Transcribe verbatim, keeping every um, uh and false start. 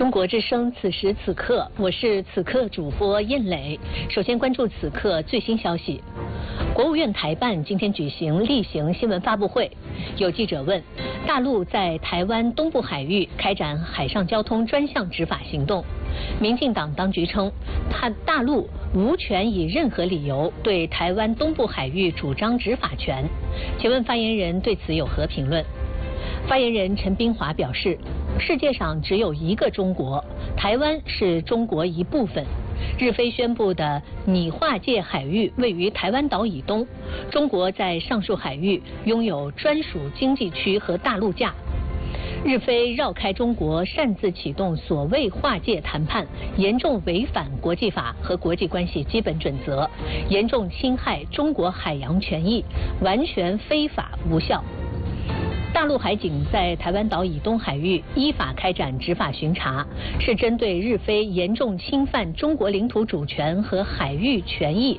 中国之声，此时此刻，我是此刻主播燕磊。首先关注此刻最新消息。国务院台办今天举行例行新闻发布会，有记者问，大陆在台湾东部海域开展海上交通专项执法行动。民进党当局称，他大陆无权以任何理由对台湾东部海域主张执法权。请问发言人对此有何评论？发言人陈斌华表示，世界上只有一个中国，台湾是中国一部分。日非宣布的拟划界海域位于台湾岛以东，中国在上述海域拥有专属经济区和大陆架。日非绕开中国，擅自启动所谓划界谈判，严重违反国际法和国际关系基本准则，严重侵害中国海洋权益，完全非法无效。大陆海警在台湾岛以东海域依法开展执法巡查，是针对日非严重侵犯中国领土主权和海域权益